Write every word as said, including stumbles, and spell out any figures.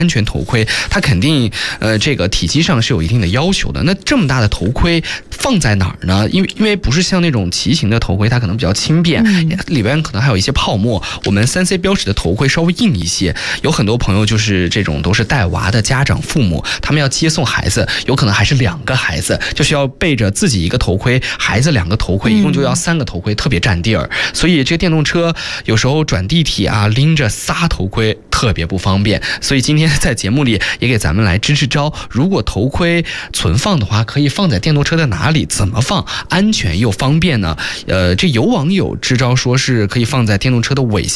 安全头盔，它肯定呃这个体积上是有一定的要求的。那这么大的头盔放在哪儿呢？因为因为不是像那种骑行的头盔，它可能比较轻便，嗯、里边可能还有一些泡沫。我们三 C 标识的头盔稍微硬一些，有很多朋友就是这种都是带娃的家长父母，他们要接送孩子，有可能还是两个孩子，就需要背着自己一个头盔，孩子两个头盔，一共就要三个头盔，特别占地儿。所以这个电动车有时候转地铁啊，拎着仨头盔特别不方便。所以今天在节目里也给咱们来支支招，如果头盔存放的话，可以放在电动车的哪里？怎么放？安全又方便呢？呃，这有网友支招说是可以放在电动车的尾箱。